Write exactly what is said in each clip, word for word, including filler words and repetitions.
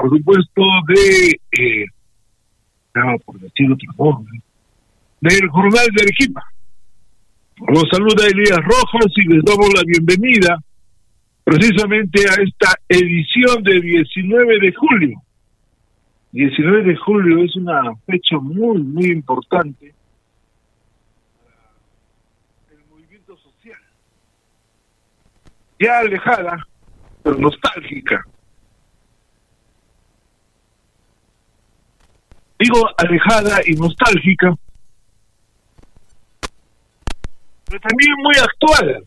por supuesto, de, eh, no, por decir otro nombre, del Jornal de Arequipa. Los saluda Elías Rojas y les damos la bienvenida precisamente a esta edición de diecinueve de julio. diecinueve de julio es una fecha muy, muy importante para el movimiento social. Ya alejada, pero nostálgica. Digo alejada y nostálgica, pero también muy actual.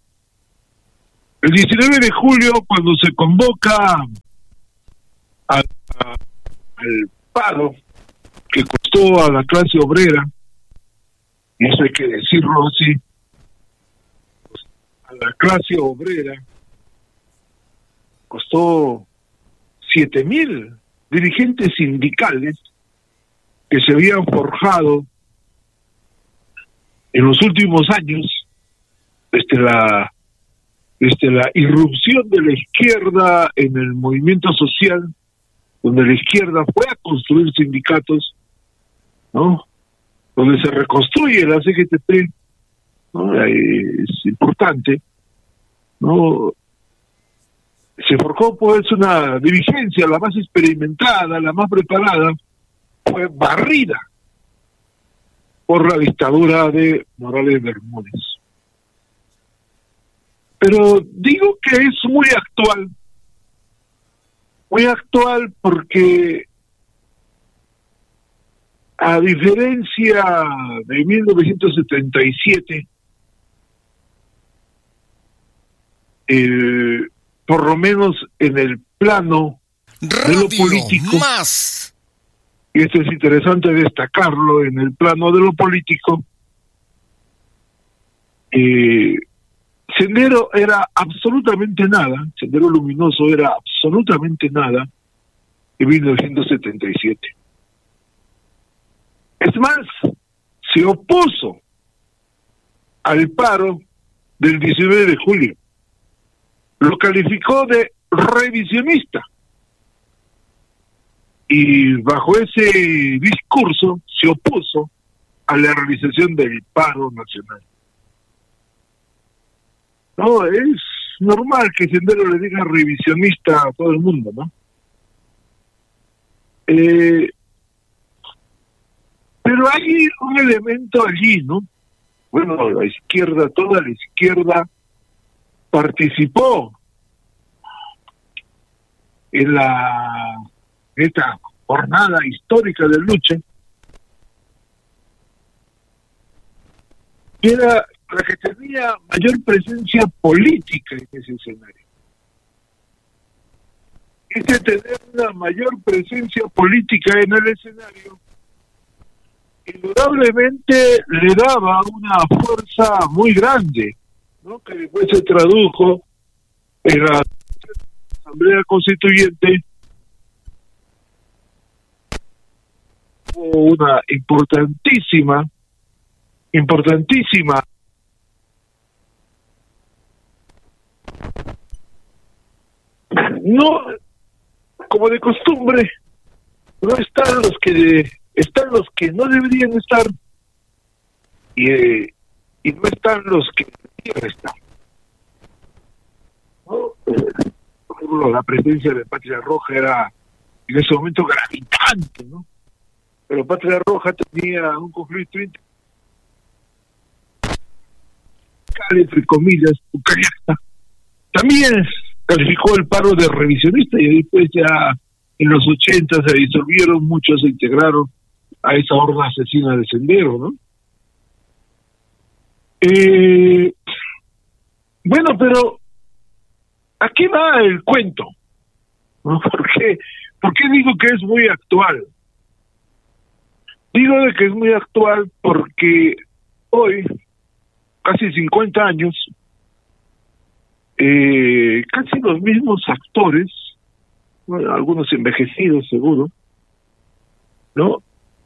El diecinueve de julio, cuando se convoca a, a, al paro que costó a la clase obrera, y eso hay que decirlo así, a la clase obrera costó siete mil dirigentes sindicales que se habían forjado en los últimos años desde la desde la irrupción de la izquierda en el movimiento social, donde la izquierda fue a construir sindicatos, ¿no? Donde se reconstruye la C G T P, ¿no? Es importante, ¿no? Se forjó pues una dirigencia, la más experimentada, la más preparada, fue barrida por la dictadura de Morales Bermúdez. Pero digo que es muy actual, muy actual porque a diferencia de mil novecientos setenta y siete, eh, por lo menos en el plano Radio de lo político, más. y esto es interesante destacarlo, en el plano de lo político, eh, Sendero era absolutamente nada, Sendero Luminoso era absolutamente nada en mil novecientos setenta y siete. Es más, se opuso al paro del diecinueve de julio. Lo calificó de revisionista. Y bajo ese discurso se opuso a la realización del paro nacional. No, es normal que Sendero le diga revisionista a todo el mundo, ¿no? Eh, pero hay un elemento allí, ¿no? Bueno, la izquierda, toda la izquierda participó en la esta jornada histórica de lucha, que era la que tenía mayor presencia política en ese escenario. Ese tener una mayor presencia política en el escenario, indudablemente le daba una fuerza muy grande, ¿no? Que después se tradujo en la Asamblea Constituyente una importantísima, importantísima no, como de costumbre, no están los que de, están los que no deberían estar y, eh, y no están los que deberían estar, ¿no? Eh, por ejemplo, la presencia de Patria Roja era en ese momento gravitante, ¿no? Pero Patria Roja tenía un conflicto entre, entre comillas, ucraniana. También calificó el paro de revisionista y después ya en los ochenta se disolvieron, muchos se integraron a esa horda asesina de Sendero, ¿no? Eh, bueno, pero ¿a qué va el cuento? ¿No? ¿Por qué? ¿Por qué digo que es muy actual? Digo de que es muy actual porque hoy, casi cincuenta años, eh, casi los mismos actores, bueno, algunos envejecidos seguro, ¿no?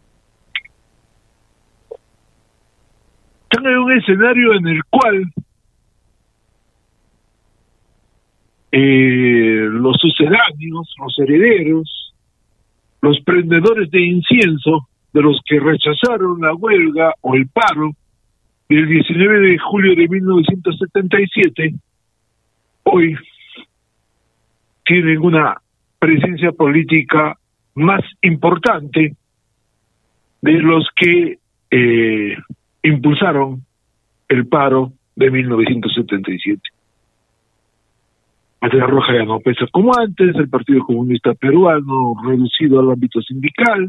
Están en un escenario en el cual eh, los sucedáneos, los herederos, los prendedores de incienso de los que rechazaron la huelga o el paro del diecinueve de julio de mil novecientos setenta y siete, hoy tienen una presencia política más importante de los que eh, impulsaron el paro de mil novecientos setenta y siete. Patria Roja ya no pesa como antes, el Partido Comunista Peruano reducido al ámbito sindical,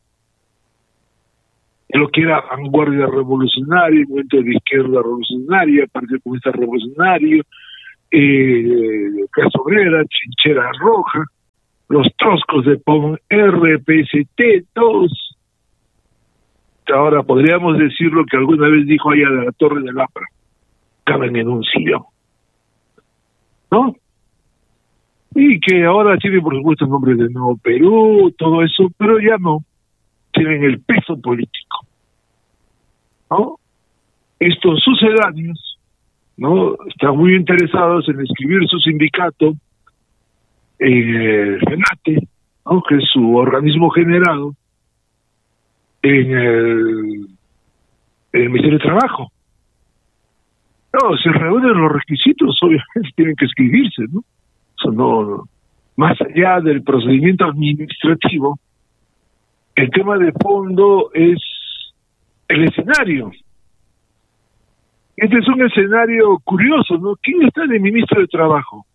lo que era vanguardia revolucionaria, el movimiento de la izquierda revolucionaria, Partido Comunista Revolucionario, eh, Casa Obrera, Chinchera Roja, los troscos de P O M R, P S T, todos. Ahora podríamos decir lo que alguna vez dijo allá de la Torre del Lapra, caben en un sillón, ¿no? Y que ahora tiene, por supuesto, el nombre de Nuevo Perú, todo eso, pero ya no tienen el peso político, ¿no? Estos sucedáneos, ¿no?, están muy interesados en escribir su sindicato en el FENATE, ¿no?, que es su organismo generado en el, en el Ministerio de Trabajo. No, se reúnen los requisitos, obviamente tienen que escribirse, ¿no? Eso no, más allá del procedimiento administrativo, el tema de fondo es el escenario. Este es un escenario curioso, ¿no? ¿Quién está de ministro de Trabajo?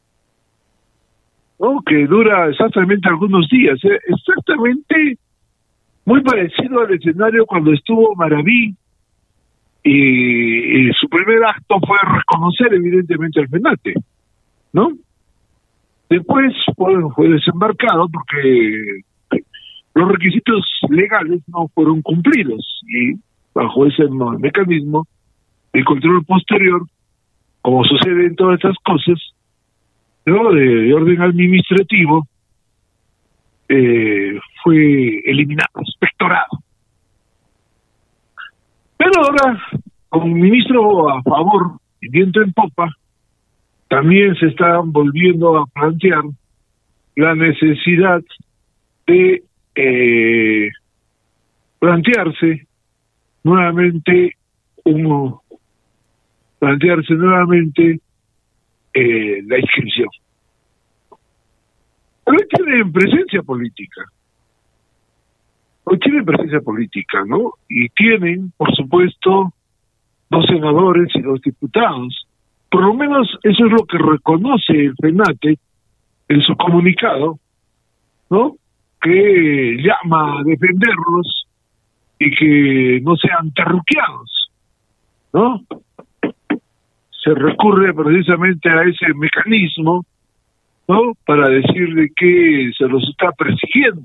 ¿No? Que dura exactamente algunos días, ¿eh? Exactamente muy parecido al escenario cuando estuvo Maraví y, y su primer acto fue reconocer evidentemente el FENATE, ¿no? Después bueno, fue desembarcado porque los requisitos legales no fueron cumplidos y bajo ese mecanismo el control posterior, como sucede en todas estas cosas, ¿no?, de, de orden administrativo, eh, fue eliminado, expectorado. Pero ahora, como ministro a favor y viento en popa, también se están volviendo a plantear la necesidad de eh, plantearse nuevamente un plantearse nuevamente eh, la inscripción. Pero hoy tienen presencia política. Hoy tienen presencia política, ¿no? Y tienen, por supuesto, dos senadores y dos diputados. Por lo menos eso es lo que reconoce el FENATE en su comunicado, ¿no?, que llama a defenderlos y que no sean terruqueados, ¿no? Se recurre precisamente a ese mecanismo, ¿no?, para decirle que se los está persiguiendo.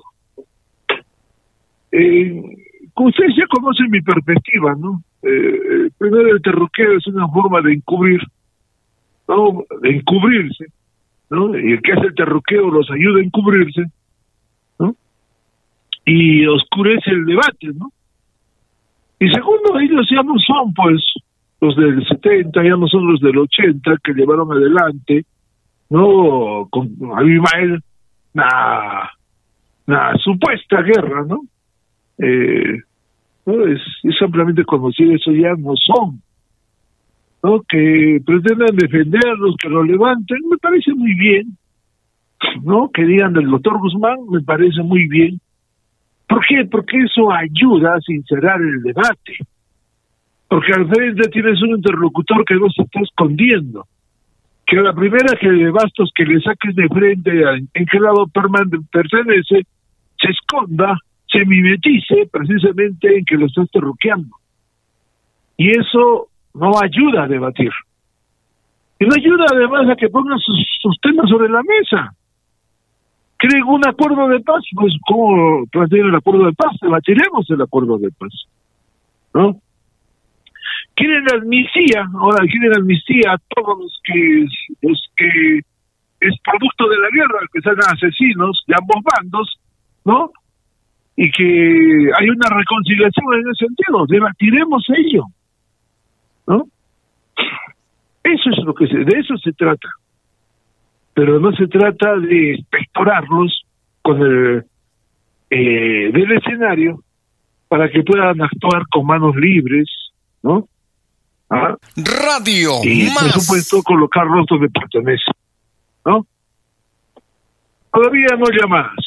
Eh, ustedes ya conocen mi perspectiva, ¿no? Eh, primero, el terruqueo es una forma de encubrir, ¿no?, de encubrirse, ¿no? Y el que hace el terruqueo los ayuda a encubrirse, ¿no?, y oscurece el debate, ¿no? Y segundo, ellos ya no son, pues, los del setenta, ya no son los del ochenta que llevaron adelante, ¿no?, con Abimael, una, una supuesta guerra, ¿no? Eh, ¿no? Es, es ampliamente conocido, eso ya no son, ¿no?, que pretendan defenderlos, que lo levanten, me parece muy bien, ¿no?, que digan del doctor Guzmán, me parece muy bien. ¿Por qué? Porque eso ayuda a sincerar el debate. Porque al frente tienes un interlocutor que no se está escondiendo. Que a la primera que le bastos que le saques de frente a en qué lado pertenece, se esconda, se mimetice precisamente en que lo estás terruqueando. Y eso no ayuda a debatir. Y no ayuda además a que pongan sus, sus temas sobre la mesa. ¿Quieren un acuerdo de paz? Pues, ¿cómo plantean el acuerdo de paz? Debatiremos el acuerdo de paz, ¿no? Quieren amnistía, ahora quieren amnistía a todos los que, los que es producto de la guerra, que sean asesinos de ambos bandos, ¿no? Y que hay una reconciliación en ese sentido, debatiremos ello, ¿no? Eso es lo que se, de eso se trata. pero no se trata de expectorarlos con el eh, del escenario para que puedan actuar con manos libres, ¿no? ¿Ah? Radio y Más. por supuesto colocarlos donde pertenecen, ¿no? Todavía no llamadas.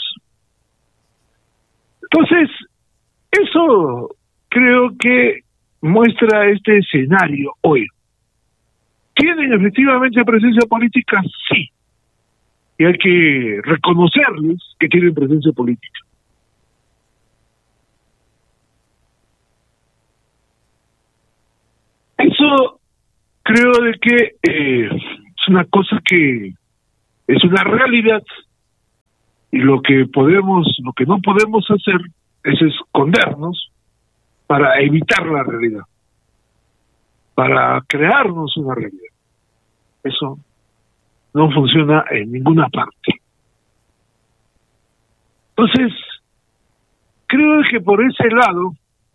Entonces, eso creo que muestra este escenario hoy. ¿Tienen efectivamente presencia política? Sí. Y hay que reconocerles que tienen presencia política. Eso creo de que eh, es una cosa que es una realidad, y lo que podemos, lo que no podemos hacer es escondernos para evitar la realidad, para crearnos una realidad. Eso no funciona en ninguna parte. Entonces, creo que por ese lado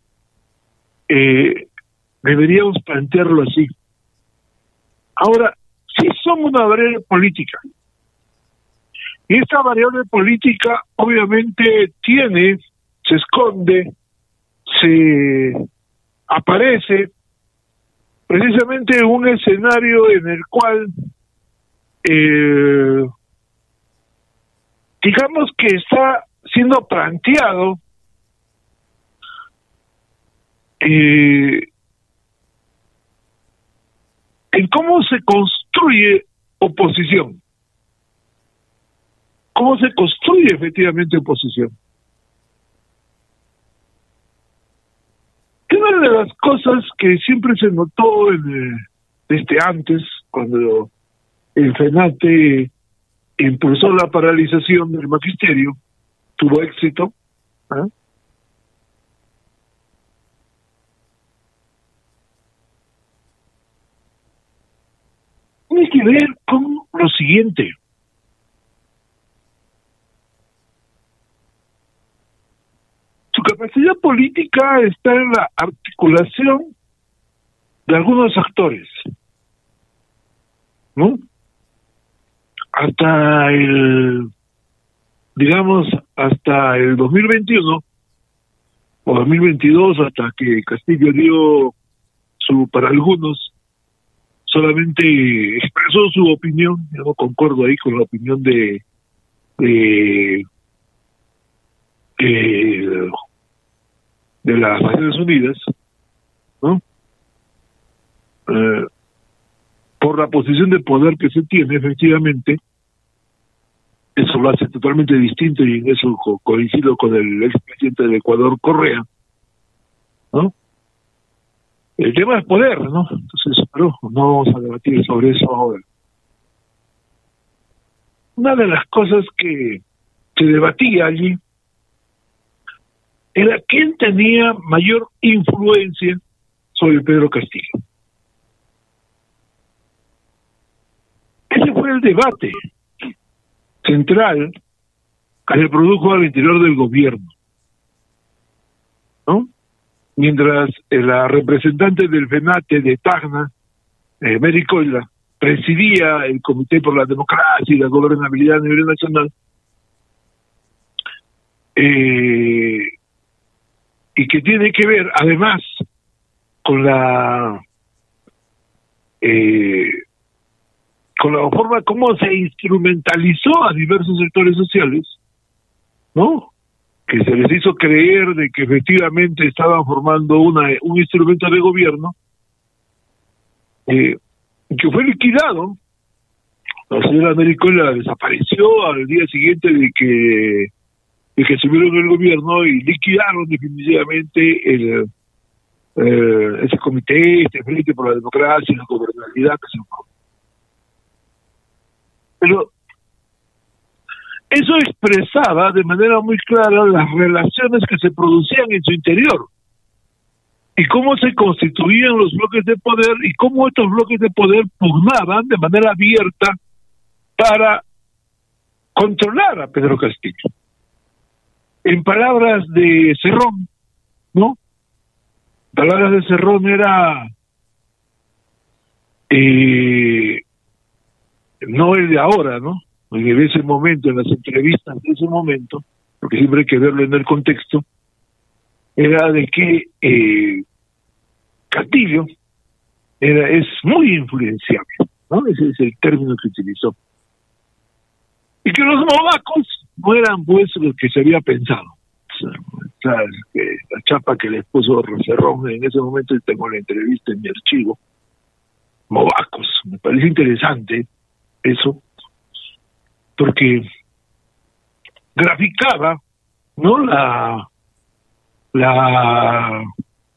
eh, deberíamos plantearlo así. Ahora, si somos una variable política, y esta variable política obviamente tiene, se esconde, se aparece precisamente en un escenario en el cual eh, digamos que está siendo planteado eh, en cómo se construye oposición, cómo se construye efectivamente oposición. Una de las cosas que siempre se notó en, eh, desde antes, cuando el FENATE impulsó la paralización del magisterio, tuvo éxito, ¿eh? Tiene que ver con lo siguiente. Su capacidad política está en la articulación de algunos actores, ¿no? Hasta el, digamos, hasta el dos mil veintiuno o dos mil veintidós, hasta que Castillo dio su, para algunos, solamente expresó su opinión. Yo no concuerdo ahí con la opinión de de, de, de las Naciones Unidas, ¿no? Eh, por la posición de poder que se tiene, efectivamente, eso lo hace totalmente distinto, y en eso co coincido con el expresidente del Ecuador, Correa, ¿no? El tema es poder, ¿no? Entonces, pero no vamos a debatir sobre eso ahora. Una de las cosas que se debatía allí era quién tenía mayor influencia sobre Pedro Castillo. Ese fue el debate central que se produjo al interior del gobierno, ¿no? Mientras la representante del FENATE de Tacna, eh, Mary Coila, presidía el Comité por la Democracia y la Gobernabilidad a nivel nacional, eh, y que tiene que ver además con la eh, con la forma como se instrumentalizó a diversos sectores sociales, ¿no? Que se les hizo creer de que efectivamente estaban formando una un instrumento de gobierno, eh, que fue liquidado. La señora Américola desapareció al día siguiente de que de que subieron el gobierno y liquidaron definitivamente el eh, ese comité, este Frente por la Democracia y la Gobernabilidad que se formó. Pero eso expresaba de manera muy clara las relaciones que se producían en su interior y cómo se constituían los bloques de poder y cómo estos bloques de poder pugnaban de manera abierta para controlar a Pedro Castillo. En palabras de Cerrón, ¿no? Palabras de Cerrón era eh, no el de ahora, ¿no? En ese momento, en las entrevistas de ese momento, porque siempre hay que verlo en el contexto, era de que eh, Castillo era, es muy influenciable, ¿no? Ese es el término que utilizó. Y que los movacos no eran pues los que se había pensado. O sea, que la chapa que les puso Rocerrón en ese momento, tengo la entrevista en mi archivo, movacos, me parece interesante eso, porque graficaba, ¿no? La la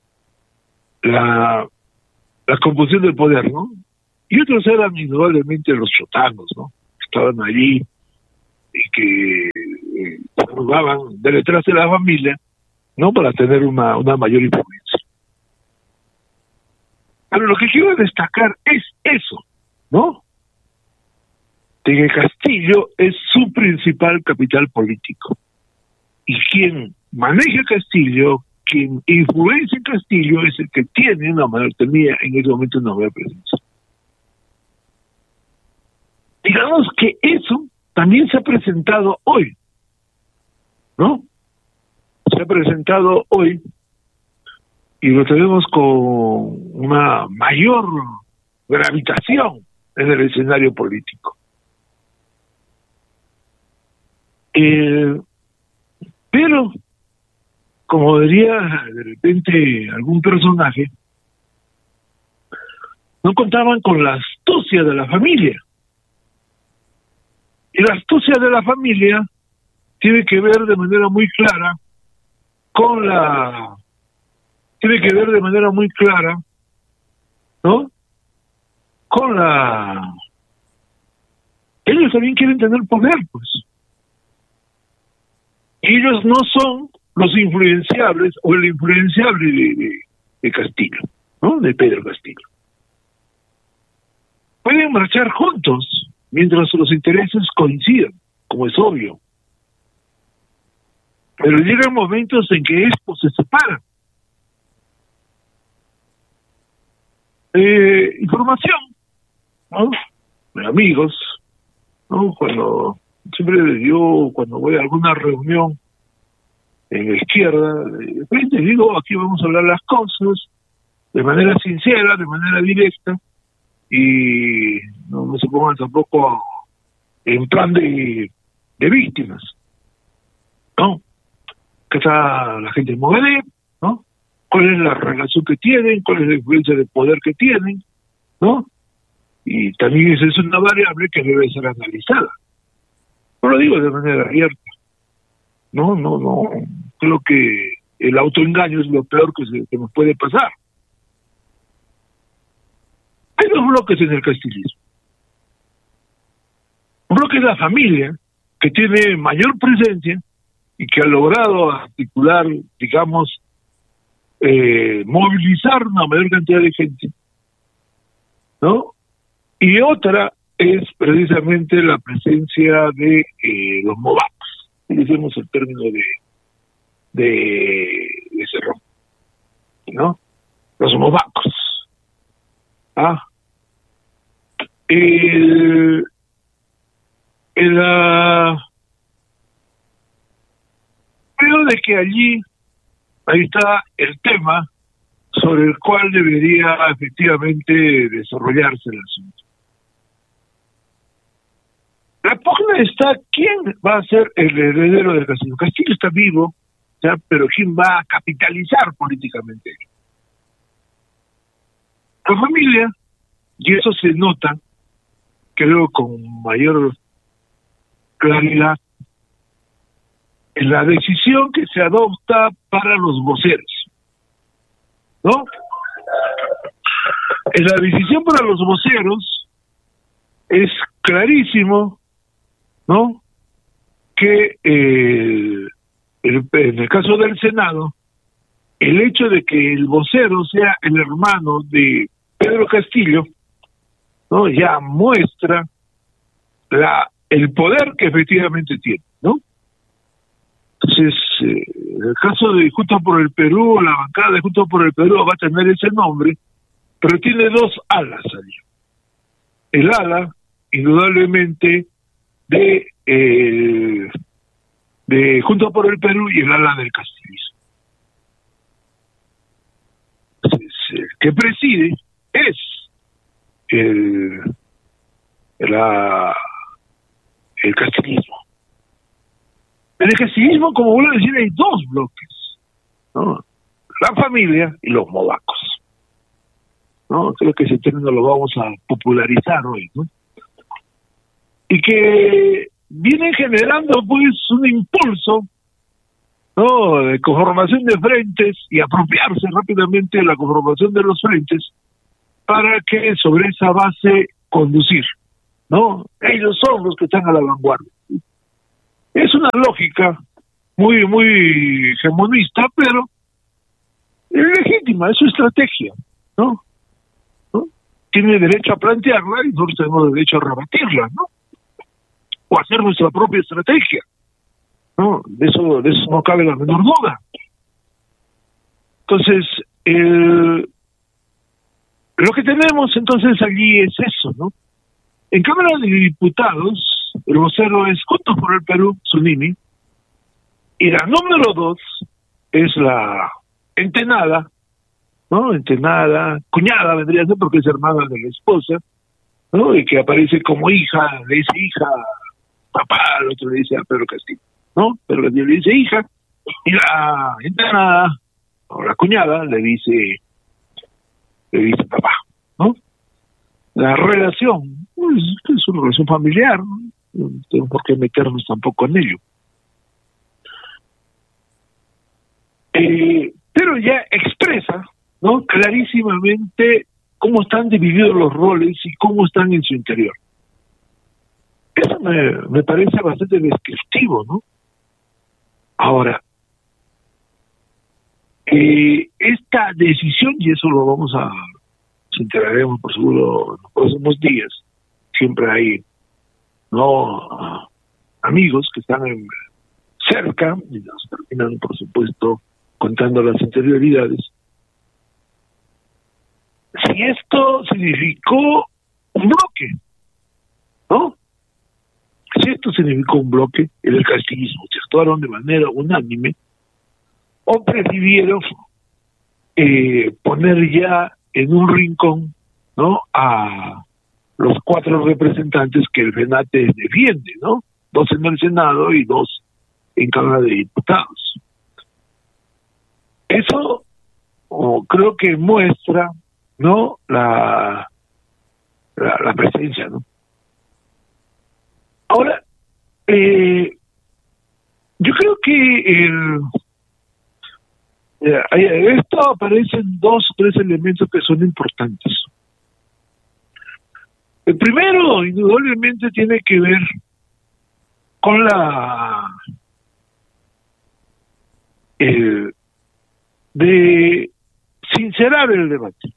la la composición del poder, ¿no? Y otros eran indudablemente los chotanos, ¿no? Estaban allí y que eh, formaban de detrás de la familia, ¿no? Para tener una, una mayor influencia. Pero lo que quiero destacar es eso, ¿no? De que Castillo es su principal capital político. Y quien maneja Castillo, quien influencia en Castillo, es el que tiene una mayor, tenía en ese momento una mayor presencia. Digamos que eso también se ha presentado hoy, ¿no? Se ha presentado hoy y lo tenemos con una mayor gravitación en el escenario político. Eh, pero, como diría de repente algún personaje, no contaban con la astucia de la familia. Y la astucia de la familia tiene que ver de manera muy clara con la... Tiene que ver de manera muy clara, ¿no? Con la... Ellos también quieren tener poder, pues. Y ellos no son los influenciables o el influenciable de, de, de Castillo, ¿no? De Pedro Castillo. Pueden marchar juntos mientras los intereses coincidan, como es obvio. Pero llegan momentos en que estos se separan. Eh, información, ¿no? De amigos, ¿no? Cuando siempre yo, cuando voy a alguna reunión en la izquierda, de frente digo, aquí vamos a hablar las cosas de manera sincera, de manera directa, y no, no se pongan tampoco en plan de, de víctimas, ¿no? Que está la gente en Moguer, ¿no? ¿Cuál es la relación que tienen? ¿Cuál es la influencia de poder que tienen? ¿No? Y también esa es una variable que debe ser analizada. No lo digo de manera abierta. No, no, no. Creo que el autoengaño es lo peor que, se, que nos puede pasar. Hay dos bloques en el castillismo. Un bloque es la familia, que tiene mayor presencia y que ha logrado articular, digamos, eh, movilizar una mayor cantidad de gente, ¿no? Y otra es precisamente la presencia de eh, los movacos, utilicemos el término de de, de Cerrón, ¿no? Los movacos. Ah, el, el uh, creo de que allí ahí está el tema sobre el cual debería efectivamente desarrollarse el asunto. La pugna está quién va a ser el heredero del Castillo. Castillo está vivo, ¿ya? Pero quién va a capitalizar políticamente. La familia, y eso se nota, creo con mayor claridad, en la decisión que se adopta para los voceros, ¿no? En la decisión para los voceros es clarísimo, ¿no? Que eh, el, en el caso del Senado, el hecho de que el vocero sea el hermano de Pedro Castillo, ¿no? Ya muestra la el poder que efectivamente tiene, ¿no? Entonces, eh, en el caso de Juntos por el Perú, la bancada de Juntos por el Perú va a tener ese nombre, pero tiene dos alas allí. El ala indudablemente de, eh, de Juntos por el Perú y el ala del castillismo. Entonces, el que preside es el, la, el castillismo. En el castillismo, como vuelvo a decir, hay dos bloques, ¿no? La familia y los modacos, ¿no? Creo que ese término lo vamos a popularizar hoy, ¿no? Y que vienen generando, pues, un impulso, ¿no?, de conformación de frentes y apropiarse rápidamente de la conformación de los frentes para que sobre esa base conducir, ¿no? Ellos son los que están a la vanguardia. Es una lógica muy, muy hegemonista, pero es legítima, es su estrategia, ¿no? ¿no? Tiene derecho a plantearla y nosotros tenemos derecho a rebatirla, ¿no? O hacer nuestra propia estrategia, ¿no? De eso, de eso no cabe la menor duda. Entonces, el, lo que tenemos entonces allí es eso, ¿no? En Cámara de Diputados, el vocero es Juntos por el Perú, Zunini, y la número dos es la entenada, ¿no? Entenada, cuñada vendría a ser porque es hermana de la esposa, ¿no? Y que aparece como hija, le dice hija, papá, el otro le dice a Pedro Castillo, ¿no? Pedro Castillo le dice hija, y la entenada, o la cuñada, le dice, le dice papá, ¿no? La relación, pues, es una relación familiar, ¿no? No tengo por qué meternos tampoco en ello. Eh, pero ya expresa, ¿no?, clarísimamente cómo están divididos los roles y cómo están en su interior. Eso me, me parece bastante descriptivo, ¿no? Ahora, eh, esta decisión, y eso lo vamos a, nos enteraremos por seguro en los próximos días, siempre hay, ¿no?, amigos que están en, cerca, y nos terminan, por supuesto, contando las interioridades. Si esto significó un bloque, ¿no? Si esto significó un bloque en el castillismo, se actuaron de manera unánime, o prefirieron eh, poner ya en un rincón, ¿no?, a los cuatro representantes que el FENATE defiende, ¿no? Dos en el Senado y dos en Cámara de Diputados. Eso oh, creo que muestra, ¿no?, la, la, la presencia, ¿no? Ahora, eh, yo creo que el, eh, esto aparecen dos o tres elementos que son importantes. El primero, indudablemente, tiene que ver con la eh, de sincerar el debate.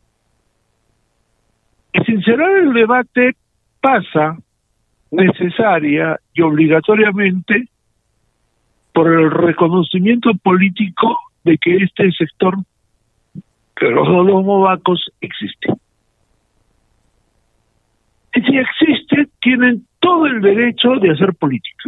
Y sincerar el debate pasa necesaria y obligatoriamente por el reconocimiento político de que este sector, que los los movacos, existe. Y si existe, tienen todo el derecho de hacer política,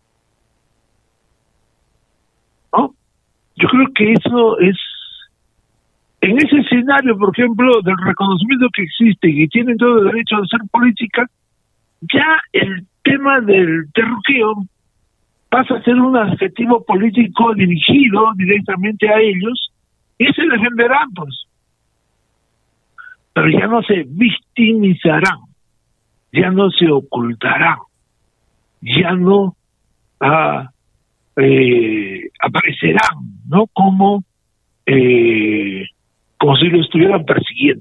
¿no? Yo creo que eso es, en ese escenario, por ejemplo, del reconocimiento que existe y que tienen todo el derecho de hacer política, ya el tema del terruqueo pasa a ser un adjetivo político dirigido directamente a ellos y se defenderán, pues. Pero ya no se victimizarán, ya no se ocultarán, ya no ah, eh, aparecerán, ¿no?, como eh, como si lo estuvieran persiguiendo.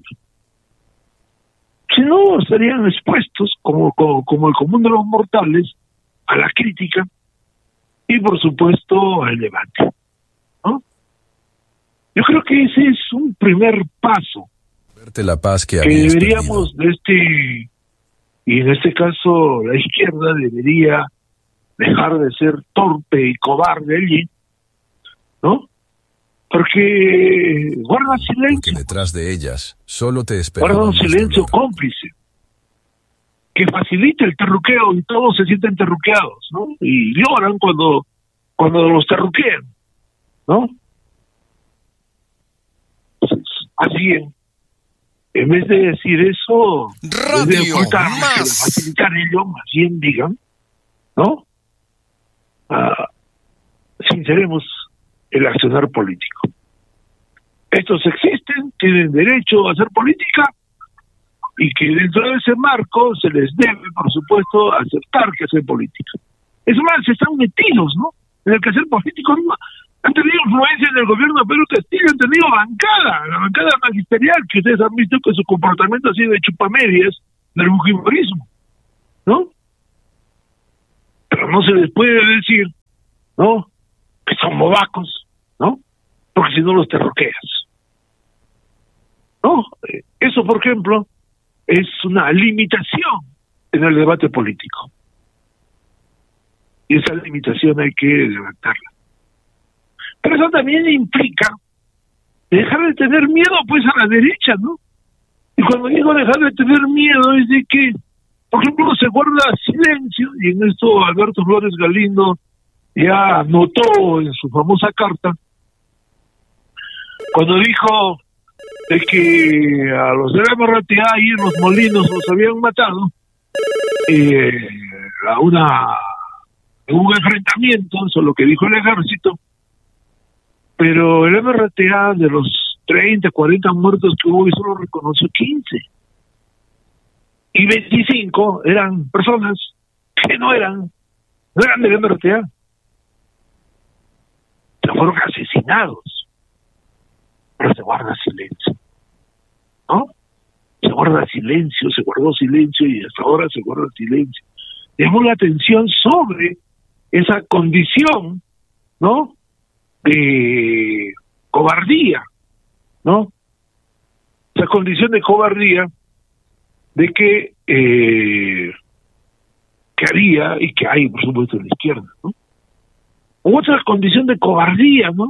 Si no, estarían expuestos, como, como, como el común de los mortales, a la crítica y, por supuesto, al debate, ¿no? Yo creo que ese es un primer paso Verte la paz que, que deberíamos perdido. de este, y en este caso la izquierda debería dejar de ser torpe y cobarde allí, ¿no? Porque guarda silencio. Porque detrás de ellas solo te esperaba guarda un silencio dolor. cómplice. que facilita el terruqueo y todos se sienten terruqueados, ¿no? Y lloran cuando, cuando los terruquean, ¿no? Entonces, así bien, en vez de decir eso, Radio en vez de ocultar, Más. que facilitar ello, más bien digan, ¿no? Ah, sinceremos el accionar político. Estos existen, tienen derecho a hacer política, y que dentro de ese marco se les debe, por supuesto, aceptar que hacen política. Es más, están metidos, ¿no? En el que hacer político, ¿no? Han tenido influencia en el gobierno de Pedro Castillo, han tenido bancada, la bancada magisterial, que ustedes han visto que su comportamiento ha sido de chupamedias del fujimorismo, ¿no? Pero no se les puede decir, ¿no?, que son movacos, ¿no? Porque si no los terroqueas, ¿no? Eso, por ejemplo, es una limitación en el debate político. Y esa limitación hay que levantarla. Pero eso también implica dejar de tener miedo, pues, a la derecha, ¿no? Y cuando digo dejar de tener miedo es de que, por ejemplo, se guarda silencio, y en esto Alberto Flores Galindo ya notó en su famosa carta, cuando dijo de que a los de la M R T A y en los Molinos los habían matado, eh, a una un enfrentamiento, eso es lo que dijo el ejército, pero el M R T A de los treinta, cuarenta muertos que hubo, solo reconoció quince. Y veinticinco eran personas que no eran, no eran del M R T A. Se fueron asesinados. Pero se guarda silencio, ¿no? Se guarda silencio, se guardó silencio y hasta ahora se guarda silencio. Llamó la atención sobre esa condición, ¿no?, de cobardía, ¿no? Esa condición de cobardía de que eh, que haría y que hay, por supuesto, en la izquierda, ¿no? Otra condición de cobardía, ¿no?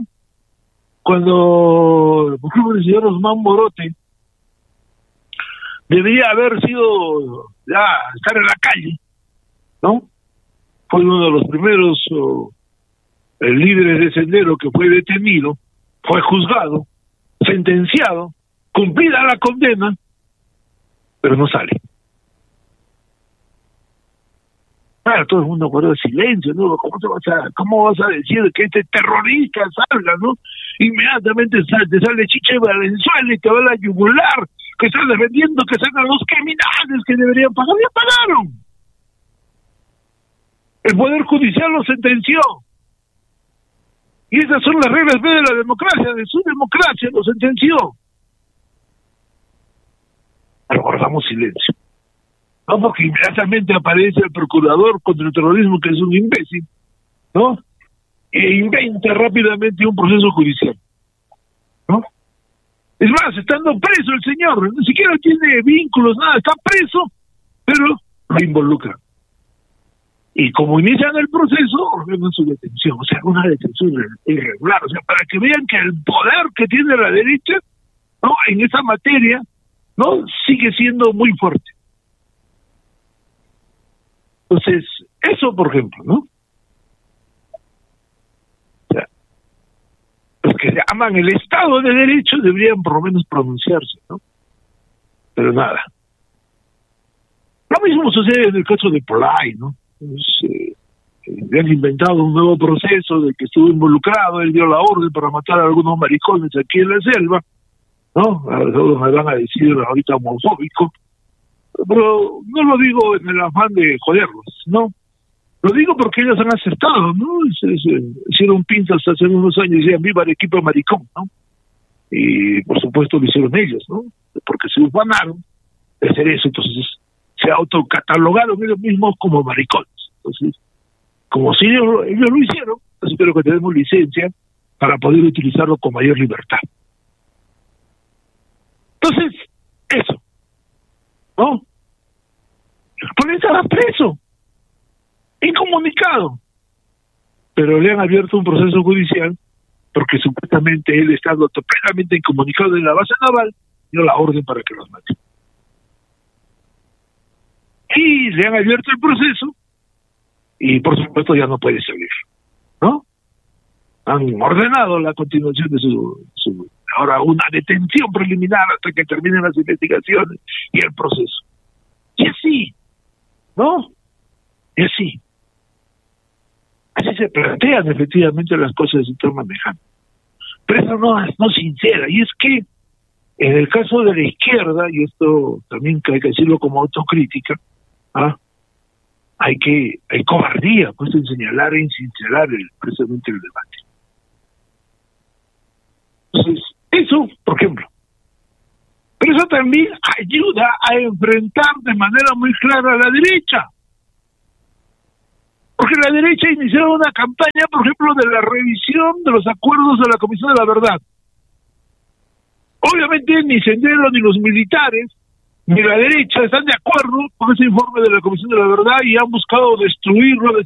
Cuando, por ejemplo, el señor Osman Morote debería haber sido ya estar en la calle, ¿no? Fue uno de los primeros oh, líderes de Sendero que fue detenido, fue juzgado, sentenciado, cumplida la condena, pero no sale. Claro, todo el mundo guarda silencio, ¿no? ¿Cómo te vas a, cómo vas a decir que este terrorista salga, ¿no? Inmediatamente sale, te sale Chiche Valenzuela y te va a la yugular, que están defendiendo que salgan los criminales que deberían pagar. ¡Ya pagaron! El Poder Judicial lo sentenció. Y esas son las reglas de la democracia, de su democracia, lo sentenció. Pero guardamos silencio. No, porque inmediatamente aparece el procurador contra el terrorismo, que es un imbécil, ¿no? E inventa rápidamente un proceso judicial, ¿no? Es más, estando preso el señor, ni siquiera tiene vínculos, nada, está preso, pero lo involucra. Y como inician el proceso, ordenan su detención, o sea, una detención irregular, o sea, para que vean que el poder que tiene la derecha, ¿no?, en esa materia, ¿no?, sigue siendo muy fuerte. Entonces, eso, por ejemplo, ¿no? O sea, los que se aman el Estado de Derecho deberían por lo menos pronunciarse, ¿no? Pero nada. Lo mismo sucede en el caso de Polay, ¿no? Es, eh, le han inventado un nuevo proceso de que estuvo involucrado, él dio la orden para matar a algunos maricones aquí en la selva, ¿no? Todos me van a decir ahorita homofóbico, pero no lo digo en el afán de joderlos, ¿no? Lo digo porque ellos han acertado, ¿no? Se, se, hicieron pinzas hace unos años y decían viva el equipo maricón, ¿no? Y por supuesto lo hicieron ellos, ¿no? Porque se ufanaron de hacer eso, entonces se autocatalogaron ellos mismos como maricones. Entonces, como si ellos, ellos lo hicieron, pues espero que tenemos licencia para poder utilizarlo con mayor libertad. Entonces, eso, ¿no? Por eso estaba preso, incomunicado, pero le han abierto un proceso judicial porque supuestamente él, estando plenamente incomunicado en la base naval, dio la orden para que los maten. y le han abierto el proceso y por supuesto ya no puede salir, ¿no? Han ordenado la continuación de su, su ahora una detención preliminar hasta que terminen las investigaciones y el proceso. Y así, ¿no? Y así. Así se plantean efectivamente las cosas que se están manejando. Pero eso no es no sincera. Y es que en el caso de la izquierda, y esto también hay que decirlo como autocrítica, ¿ah? hay que hay cobardía pues en señalar e insincerar el, precisamente el debate. Entonces, eso, por ejemplo. Pero eso también ayuda a enfrentar de manera muy clara a la derecha. Porque la derecha inició una campaña, por ejemplo, de la revisión de los acuerdos de la Comisión de la Verdad. Obviamente ni Sendero ni los militares ni la derecha están de acuerdo con ese informe de la Comisión de la Verdad y han buscado destruirlo,